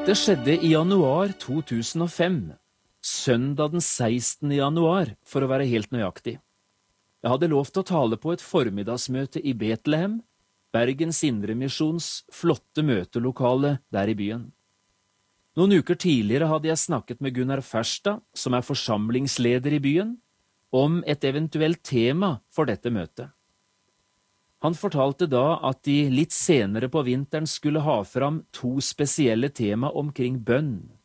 Dette skjedde i januar 2005, søndag den 16. januar, for å være helt nøyaktig. Jeg hadde lovt å tale på et formiddagsmøte i Betlehem, Bergens Indremisjons flotte møtelokale der i byen. Noen uker tidligere hadde jeg snakket med Gunnar Ferstad, som er forsamlingsleder i byen, om et eventuelt tema for dette møtet. Han fortalte da at de litt senere på vinteren skulle ha fram 2 spesielle tema omkring bønn.